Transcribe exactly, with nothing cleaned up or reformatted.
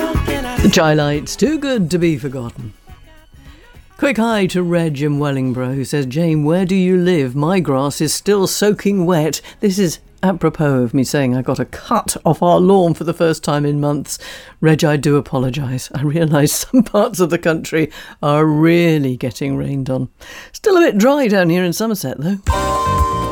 The Chi-Lites, too good to be forgotten. Quick hi to Reg in Wellingborough, who says, Jane, where do you live? My grass is still soaking wet. This is apropos of me saying I got a cut off our lawn for the first time in months. Reg, I do apologise. I realise some parts of the country are really getting rained on. Still a bit dry down here in Somerset, though.